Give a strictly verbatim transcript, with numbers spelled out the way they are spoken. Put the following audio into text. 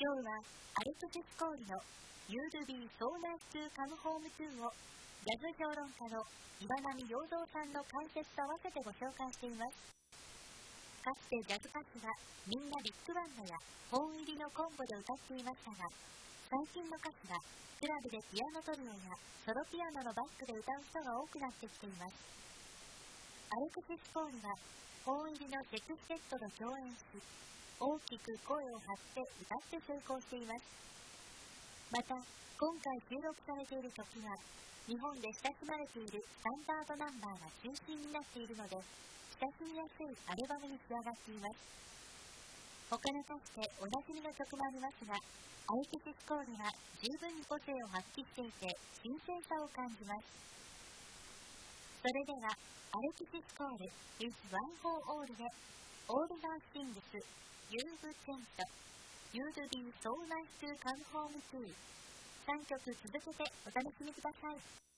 今日はアレクシス・コールの You'll be so nice to come home to をジャズ評論家の岩波陽三さんの解説と合わせてご紹介しています。かつてジャズ歌手はみんなビッグバンドや本入りのコンボで歌っていましたが、最近の歌手はクラブでピアノトリオやソロピアノのバックで歌う人が多くなってきています。アレクシス・コールは本入りのセクステットと共演し、大きく声を張って歌って成功しています。また、今回収録されている曲は、日本で親しまれているスタンダードナンバーが中心になっているので、親しみやすいアルバムに仕上がっています。他の歌手でおなじみの曲もありますが、アレクシス・コールは十分に個性を発揮していて、新鮮さを感じます。それでは、アレクシス・コール is one for all で、All the Things You've Changed You'd be so nice to come home to さんきょく続けてお楽しみください。